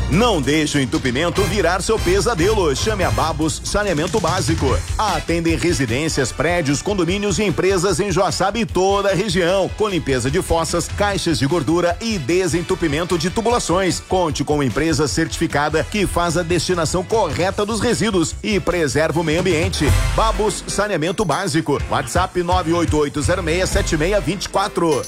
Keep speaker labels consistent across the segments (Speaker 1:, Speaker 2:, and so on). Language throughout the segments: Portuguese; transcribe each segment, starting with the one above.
Speaker 1: Não deixe o entupimento virar seu pesadelo. Chame a Babos Saneamento Básico. Atendem residências, prédios, condomínios e empresas em Joaçaba e toda a região, com limpeza de fossas, caixas de gordura e desentupimento de tubulações. Conte com uma empresa certificada que faz a destinação correta dos resíduos e preserva o meio ambiente. Babos Saneamento Básico. WhatsApp 988067624.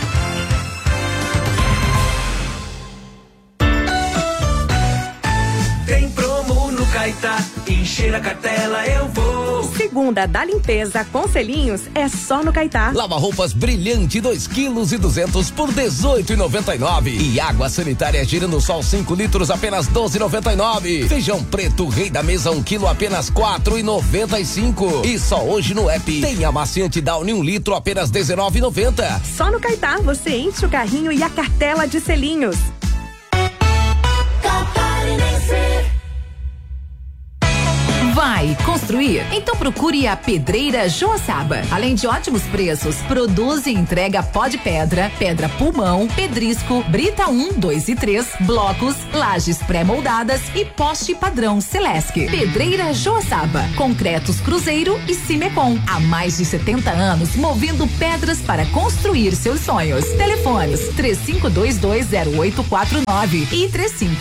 Speaker 2: Caetá, encher a cartela eu vou.
Speaker 3: Segunda da limpeza com selinhos é só no Caetá.
Speaker 4: Lava roupas brilhante 2,2 kg por 18,99. E água sanitária girando sol 5 litros apenas 12,99. Feijão preto rei da mesa 1 quilo apenas 4,95. E só hoje no app tem amaciante Downy 1 litro apenas 19,90.
Speaker 3: Só no Caetá você enche o carrinho e a cartela de selinhos.
Speaker 5: Vai construir? Então procure a Pedreira Joaçaba. Além de ótimos preços, produz e entrega pó de pedra, pedra pulmão, pedrisco, brita 1, 2 e 3, blocos, lajes pré-moldadas e poste padrão Celesc. Pedreira Joaçaba, concretos Cruzeiro e Cimecom. Há mais de 70 anos movendo pedras para construir seus sonhos. Telefones 35220849 e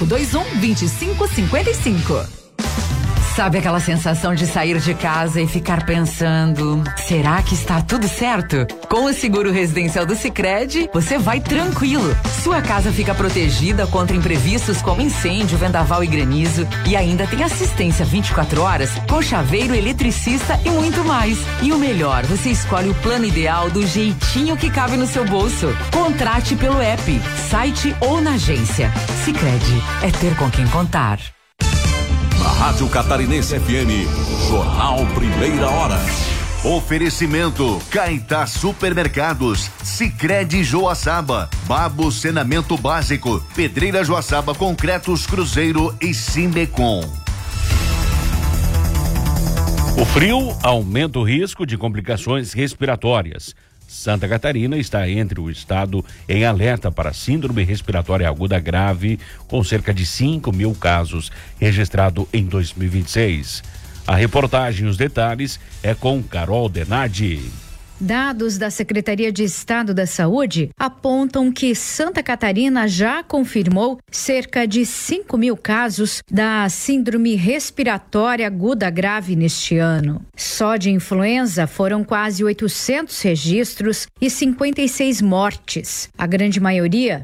Speaker 5: 3521-2555. Sabe aquela sensação de sair de casa e ficar pensando, será que está tudo certo? Com o seguro residencial do Sicredi, você vai tranquilo. Sua casa fica protegida contra imprevistos como incêndio, vendaval e granizo, e ainda tem assistência 24 horas com chaveiro, eletricista e muito mais. E o melhor, você escolhe o plano ideal do jeitinho que cabe no seu bolso. Contrate pelo app, site ou na agência. Sicredi, é ter com quem contar.
Speaker 6: Na Rádio Catarinense FM, Jornal Primeira Hora.
Speaker 7: Oferecimento Caetá Supermercados, Sicredi Joaçaba, Babos Saneamento Básico, Pedreira Joaçaba Concretos Cruzeiro e Cimecom.
Speaker 8: O frio aumenta o risco de complicações respiratórias. Santa Catarina está entre o estado em alerta para síndrome respiratória aguda grave, com cerca de 5.000 casos registrados em 2026. A reportagem e os detalhes é com Carol Denardi.
Speaker 9: Dados da Secretaria de Estado da Saúde apontam que Santa Catarina já confirmou cerca de 5.000 casos da síndrome respiratória aguda grave neste ano. Só de influenza foram quase 800 registros e 56 mortes. A grande maioria,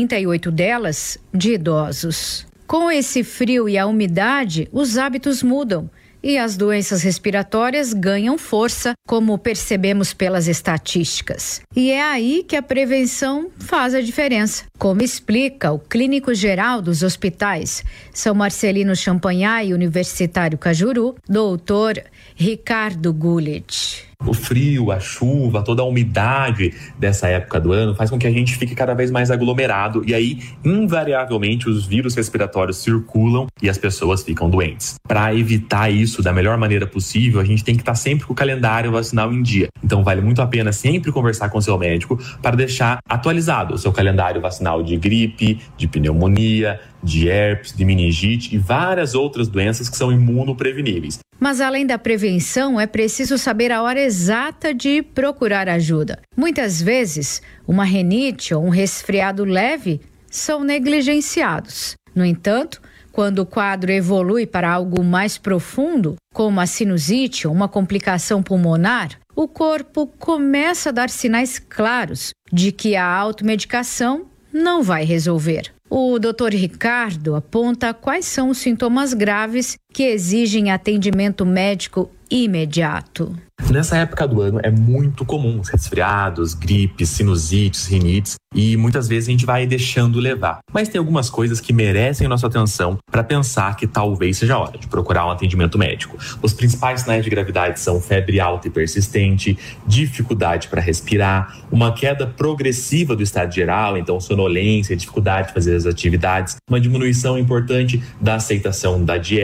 Speaker 9: 38 delas, de idosos. Com esse frio e a umidade, os hábitos mudam. E as doenças respiratórias ganham força, como percebemos pelas estatísticas. E é aí que a prevenção faz a diferença, como explica o clínico geral dos hospitais São Marcelino Champagnat e Universitário Cajuru, doutor Ricardo Gullit.
Speaker 10: O frio, a chuva, toda a umidade dessa época do ano faz com que a gente fique cada vez mais aglomerado e aí, invariavelmente, os vírus respiratórios circulam e as pessoas ficam doentes. Para evitar isso da melhor maneira possível, a gente tem que estar sempre com o calendário vacinal em dia. Então, vale muito a pena sempre conversar com o seu médico para deixar atualizado o seu calendário vacinal de gripe, de pneumonia, de herpes, de meningite e várias outras doenças que são imunopreveníveis.
Speaker 9: Mas além da prevenção, é preciso saber a hora exata de procurar ajuda. Muitas vezes, uma rinite ou um resfriado leve são negligenciados. No entanto, quando o quadro evolui para algo mais profundo, como a sinusite ou uma complicação pulmonar, o corpo começa a dar sinais claros de que a automedicação não vai resolver. O Dr. Ricardo aponta quais são os sintomas graves que exigem atendimento médico imediato.
Speaker 10: Nessa época do ano é muito comum resfriados, gripes, sinusites, rinites e muitas vezes a gente vai deixando levar. Mas tem algumas coisas que merecem nossa atenção para pensar que talvez seja a hora de procurar um atendimento médico. Os principais sinais de gravidade são febre alta e persistente, dificuldade para respirar, uma queda progressiva do estado geral, então sonolência, dificuldade de fazer as atividades, uma diminuição importante da aceitação da dieta,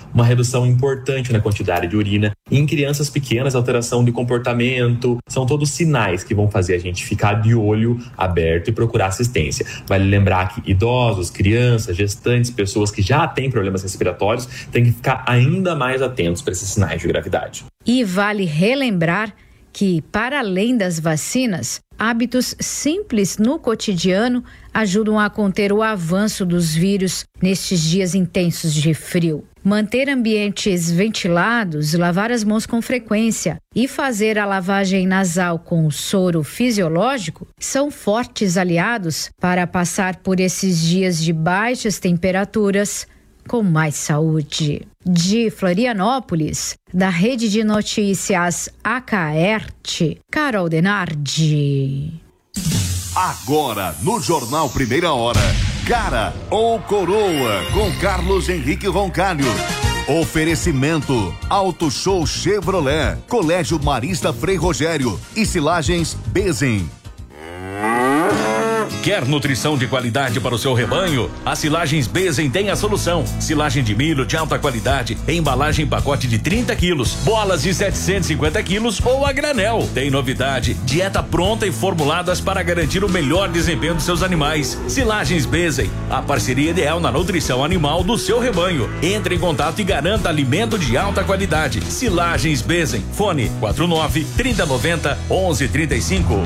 Speaker 10: uma redução importante na quantidade de urina. E em crianças pequenas, alteração de comportamento, são todos sinais que vão fazer a gente ficar de olho aberto e procurar assistência. Vale lembrar que idosos, crianças, gestantes, pessoas que já têm problemas respiratórios, têm que ficar ainda mais atentos para esses sinais de gravidade.
Speaker 9: E vale relembrar que, para além das vacinas, hábitos simples no cotidiano ajudam a conter o avanço dos vírus nestes dias intensos de frio. Manter ambientes ventilados, lavar as mãos com frequência e fazer a lavagem nasal com soro fisiológico são fortes aliados para passar por esses dias de baixas temperaturas com mais saúde. De Florianópolis, da Rede de Notícias Acaerte, Carol Denardi.
Speaker 7: Agora, no Jornal Primeira Hora, Cara ou Coroa, com Carlos Henrique Roncalho. Oferecimento, Auto Show Chevrolet, Colégio Marista Frei Rogério e Silagens Bezen.
Speaker 8: Quer nutrição de qualidade para o seu rebanho? A Silagens Bezen tem a solução. Silagem de milho de alta qualidade, embalagem em pacote de 30 quilos, bolas de 750 quilos ou a granel. Tem novidade, dieta pronta e formuladas para garantir o melhor desempenho dos seus animais. Silagens Bezen, a parceria ideal na nutrição animal do seu rebanho. Entre em contato e garanta alimento de alta qualidade. Silagens Bezen, fone 49-3090-1135.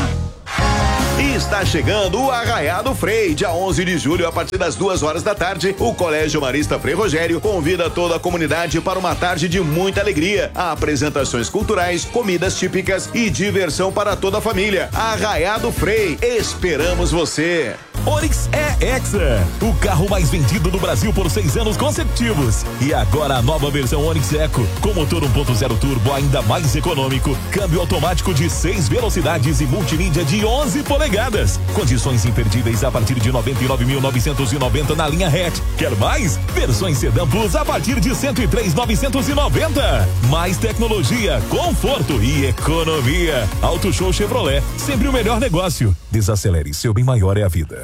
Speaker 1: Está chegando o Arraiado Frei, dia 11 de julho, a partir das 2h da tarde. O Colégio Marista Frei Rogério convida toda a comunidade para uma tarde de muita alegria. Apresentações culturais, comidas típicas e diversão para toda a família. Arraiado Frei, esperamos você.
Speaker 11: Onix é Hexa, o carro mais vendido do Brasil por 6 anos consecutivos. E agora a nova versão Onix Eco, com motor 1.0 turbo ainda mais econômico, câmbio automático de 6 velocidades e multimídia de 11 polegadas. Condições imperdíveis a partir de 99.990 na linha hatch. Quer mais? Versões Sedan Plus a partir de 103.990. Mais tecnologia, conforto e economia. Auto Show Chevrolet, sempre o melhor negócio. Desacelere, seu bem maior é a vida.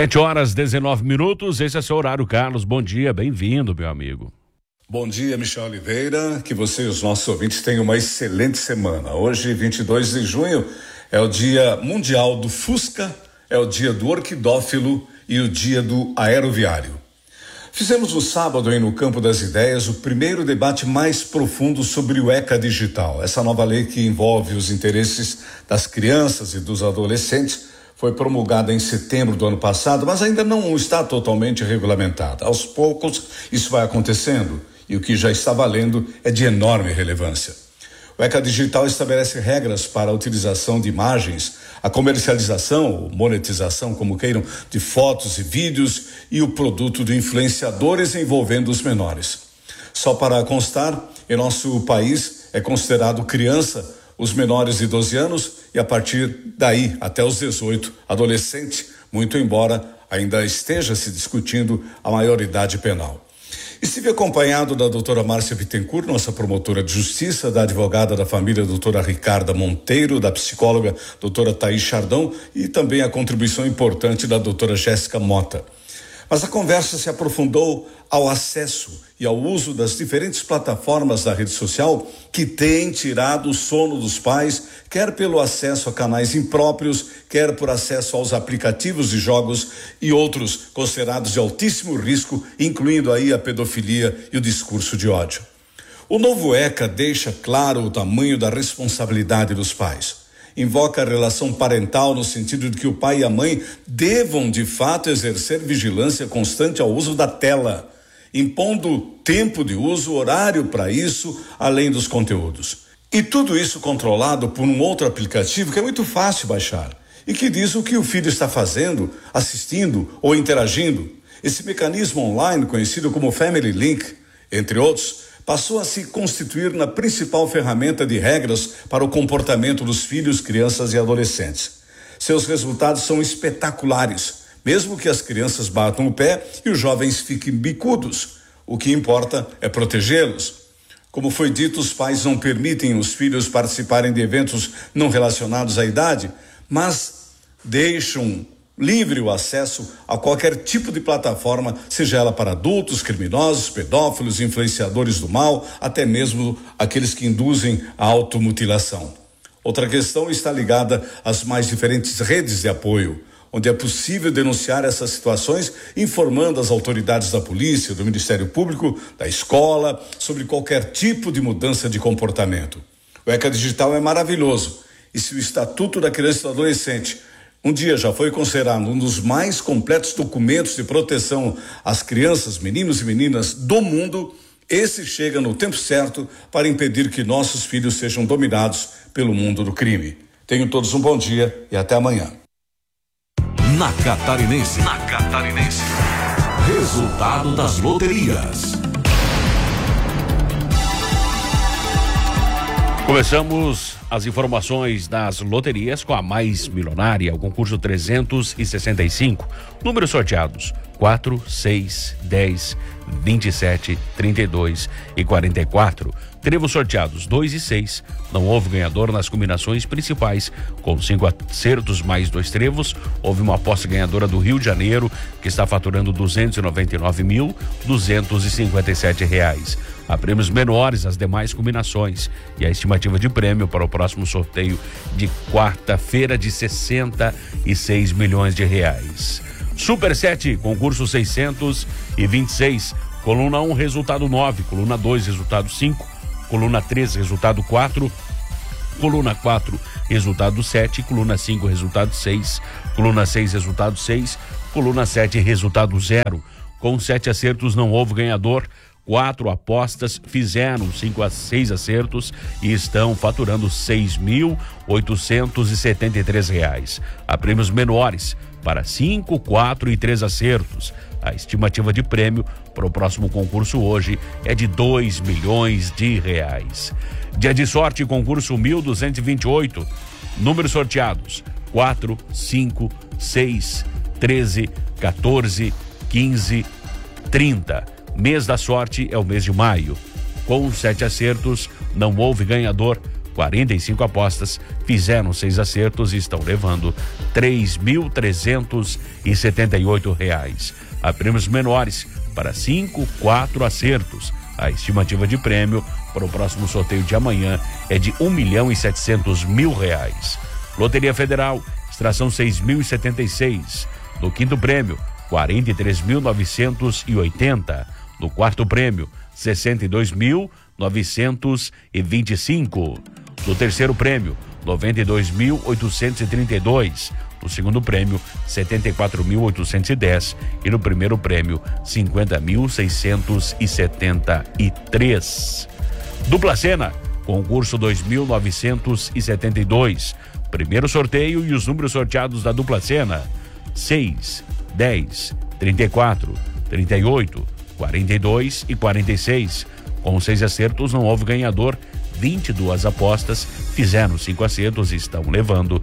Speaker 8: 7h19, esse é seu horário, Carlos. Bom dia, bem-vindo, meu amigo.
Speaker 12: Bom dia, Michel Oliveira, que você e os nossos ouvintes tenham uma excelente semana. Hoje, 22 de junho, é o Dia Mundial do Fusca, é o Dia do Orquidófilo e o Dia do Aeroviário. Fizemos no sábado, aí no Campo das Ideias, o primeiro debate mais profundo sobre o ECA Digital, essa nova lei que envolve os interesses das crianças e dos adolescentes. Foi promulgada em setembro do ano passado, mas ainda não está totalmente regulamentada. Aos poucos, isso vai acontecendo e o que já está valendo é de enorme relevância. O ECA Digital estabelece regras para a utilização de imagens, a comercialização ou monetização, como queiram, de fotos e vídeos e o produto de influenciadores envolvendo os menores. Só para constar, em nosso país é considerado criança os menores de 12 anos e a partir daí até os 18, adolescente, muito embora ainda esteja se discutindo a maioridade penal. Estive acompanhado da doutora Márcia Bittencourt, nossa promotora de justiça, da advogada da família, doutora Ricarda Monteiro, da psicóloga, doutora Thaís Chardão e também a contribuição importante da doutora Jéssica Mota. Mas a conversa se aprofundou ao acesso e ao uso das diferentes plataformas da rede social que têm tirado o sono dos pais, quer pelo acesso a canais impróprios, quer por acesso aos aplicativos de jogos e outros considerados de altíssimo risco, incluindo aí a pedofilia e o discurso de ódio. O novo ECA deixa claro o tamanho da responsabilidade dos pais. Invoca a relação parental no sentido de que o pai e a mãe devam, de fato, exercer vigilância constante ao uso da tela, impondo tempo de uso, horário para isso, além dos conteúdos. E tudo isso controlado por um outro aplicativo que é muito fácil baixar e que diz o que o filho está fazendo, assistindo ou interagindo. Esse mecanismo online, conhecido como Family Link, entre outros, passou a se constituir na principal ferramenta de regras para o comportamento dos filhos, crianças e adolescentes. Seus resultados são espetaculares, mesmo que as crianças batam o pé e os jovens fiquem bicudos. O que importa é protegê-los. Como foi dito, os pais não permitem os filhos participarem de eventos não relacionados à idade, mas deixam livre o acesso a qualquer tipo de plataforma, seja ela para adultos, criminosos, pedófilos, influenciadores do mal, até mesmo aqueles que induzem a automutilação. Outra questão está ligada às mais diferentes redes de apoio, onde é possível denunciar essas situações, informando as autoridades da polícia, do Ministério Público, da escola, sobre qualquer tipo de mudança de comportamento. O ECA Digital é maravilhoso, e se o Estatuto da Criança e do Adolescente um dia já foi considerado um dos mais completos documentos de proteção às crianças, meninos e meninas do mundo, esse chega no tempo certo para impedir que nossos filhos sejam dominados pelo mundo do crime. Tenham todos um bom dia e até amanhã.
Speaker 6: Na Catarinense. Resultado das loterias.
Speaker 8: Começamos as informações das loterias com a mais milionária, o concurso 365. Números sorteados: 4, 6, 10, 27, 32 e 44. Trevos sorteados 2 e 6. Não houve ganhador nas combinações principais. Com 5 acertos mais 2 trevos, houve uma aposta ganhadora do Rio de Janeiro, que está faturando R$299.257. Há prêmios menores às demais combinações. E a estimativa de prêmio para o próximo sorteio de quarta-feira de R$66 milhões. Super 7, concurso 626. Coluna 1, resultado 9. Coluna 2, resultado 5. Coluna 3, resultado 4. Coluna 4, resultado 7. Coluna 5, resultado 6. Coluna 6, resultado 6. Coluna 7, resultado 0. Com 7 acertos não houve ganhador. 4 apostas fizeram 5 a 6 acertos e estão faturando R$6.873. Há prêmios menores para 5, 4 e 3 acertos. A estimativa de prêmio para o próximo concurso hoje é de R$2 milhões. Dia de sorte, concurso 1228. Números sorteados: 4, 5, 6, 13, 14, 15, 30. Mês da sorte é o mês de maio. Com 7 acertos, não houve ganhador. 45 apostas fizeram 6 acertos e estão levando R$3.378. Há prêmios menores para 5, 4 acertos. A estimativa de prêmio para o próximo sorteio de amanhã é de R$1.700.000. Loteria Federal, extração 6.076. No quinto prêmio, 43.980. No quarto prêmio, 62.925. No terceiro prêmio, 92.832. No segundo prêmio, 74.810. E no primeiro prêmio, 50.673. Dupla Sena, concurso 2.972. Primeiro sorteio e os números sorteados da Dupla Sena: 6, 10, 34, 38, 42 e 46. Com 6 acertos não houve ganhador. 22 apostas fizeram 5 acertos e estão levando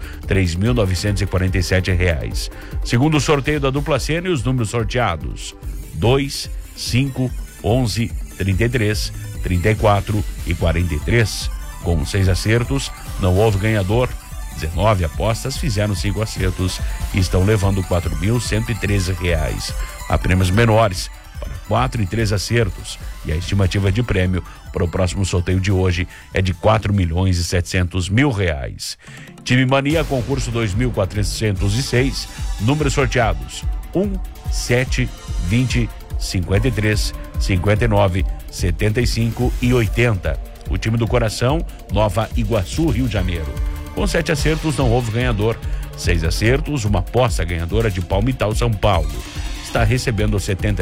Speaker 8: R$3.947. Segundo sorteio da Dupla Sena e os números sorteados: 2, 5, 11, 33, 34 e 43. Com 6 acertos não houve ganhador. 19 apostas fizeram 5 acertos e estão levando R$4.113. Há prêmios menores para 4 e 3 acertos e a estimativa de prêmio para o próximo sorteio de hoje é de R$4.700.000. Time Mania, concurso 2.406, números sorteados: 1, 7, 20, 53, 59, 75 e 80. O time do coração, Nova Iguaçu, Rio de Janeiro. Com 7 acertos não houve ganhador. 6 acertos, uma aposta ganhadora de Palmital, São Paulo. Está recebendo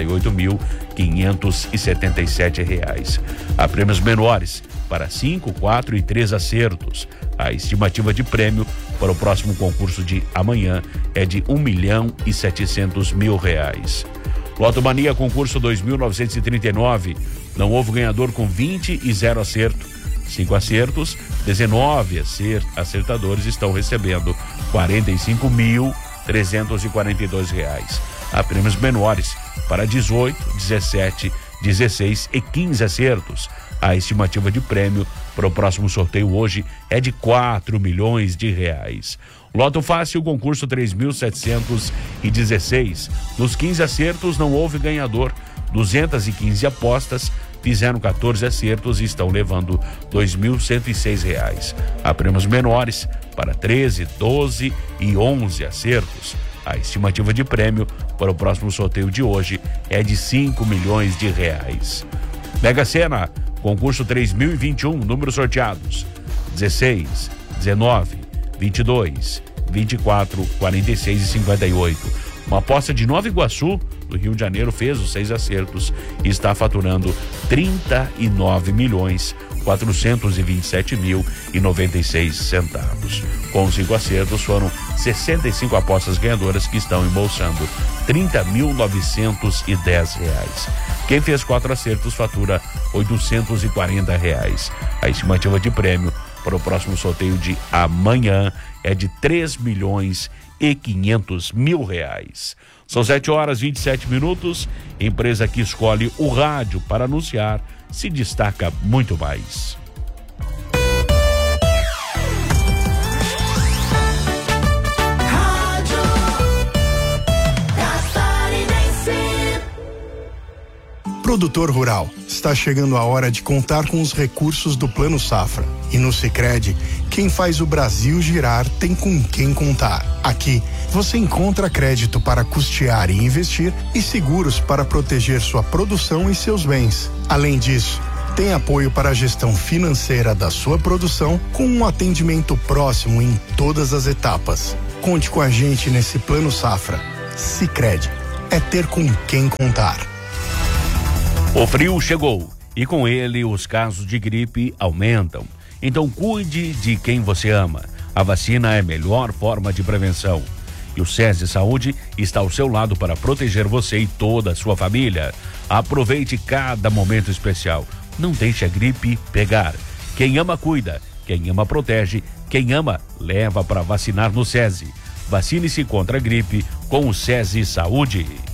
Speaker 8: R$78.577. Há prêmios menores para 5, 4 e 3 acertos. A estimativa de prêmio para o próximo concurso de amanhã é de R$1.700.000. Loto Mania, concurso 2.939. Não houve ganhador com 20 e 0 acerto. 5 acertos, 19 acertadores estão recebendo R$45.342. Há prêmios menores para 18, 17 16 e 15 acertos. A estimativa de prêmio para o próximo sorteio hoje é de 4 milhões de reais. Loto Fácil, concurso 3.716. Nos 15 acertos não houve ganhador. 215 apostas fizeram 14 acertos e estão levando R$2.106. Há prêmios menores para 13, 12 e 11 acertos. A estimativa de prêmio para o próximo sorteio de hoje é de 5 milhões de reais. Mega Sena, concurso 3021, números sorteados: 16, 19, 22, 24, 46 e 58. Uma aposta de Nova Iguaçu, do Rio de Janeiro, fez os 6 acertos e está faturando 39.427.096 centavos. Com os 5 acertos, foram 65 apostas ganhadoras que estão embolsando R$30.910. Quem fez 4 acertos fatura R$840. A estimativa de prêmio para o próximo sorteio de amanhã é de R$3.500.000. São 7h27. Empresa que escolhe o rádio para anunciar se destaca muito mais.
Speaker 13: Produtor rural, está chegando a hora de contar com os recursos do Plano Safra. E no Sicredi, quem faz o Brasil girar tem com quem contar. Aqui, você encontra crédito para custear e investir e seguros para proteger sua produção e seus bens. Além disso, tem apoio para a gestão financeira da sua produção com um atendimento próximo em todas as etapas. Conte com a gente nesse Plano Safra. Sicredi, é ter com quem contar.
Speaker 8: O frio chegou e com ele os casos de gripe aumentam. Então cuide de quem você ama. A vacina é a melhor forma de prevenção. E o SESI Saúde está ao seu lado para proteger você e toda a sua família. Aproveite cada momento especial. Não deixe a gripe pegar. Quem ama, cuida. Quem ama, protege. Quem ama, leva para vacinar no SESI. Vacine-se contra a gripe com o SESI Saúde.